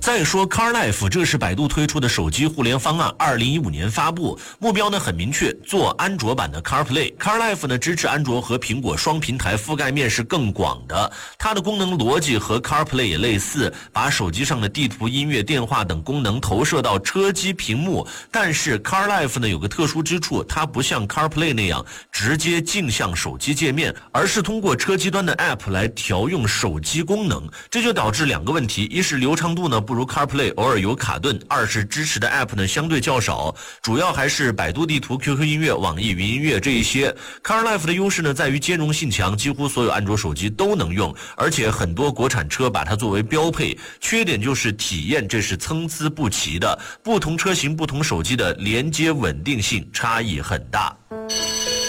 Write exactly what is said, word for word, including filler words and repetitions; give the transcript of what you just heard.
再说 CarLife， 这是百度推出的手机互联方案，二零一五年发布，目标呢很明确，做安卓版的 CarPlay。CarLife 呢支持安卓和苹果双平台，覆盖面是更广的。它的功能逻辑和 CarPlay 也类似，把手机上的地图、音乐、电话等功能投射到车机屏幕。但是 CarLife 呢有个特殊之处，它不像 CarPlay 那样直接镜像手机界面，而是通过车机端的 App 来调用手机功能。这就导致两个问题，一是流畅度呢不如 CarPlay， 偶尔有卡顿；二是支持的 App 呢相对较少，主要还是百度地图、Q Q 音乐、网易云音乐这一些。CarLife 的优势呢在于兼容性强，几乎所有安卓手机都能用，而且很多国产车把它作为标配。缺点就是体验这是参差不齐的，不同车型、不同手机的连接稳定性差异很大。